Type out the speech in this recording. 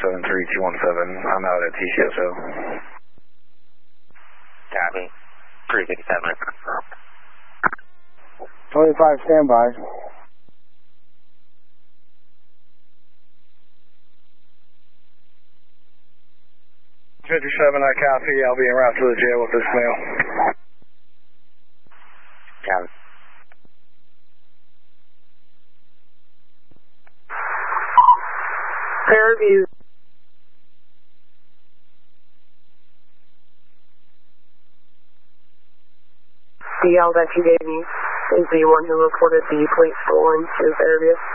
73217. I'm out at TCSO. Copy. 357. 25, standby. I copy. I'll be en route to the jail with this mail. Copy. Fairview. The yell that you gave me is the one who reported the plate stolen to Fairview.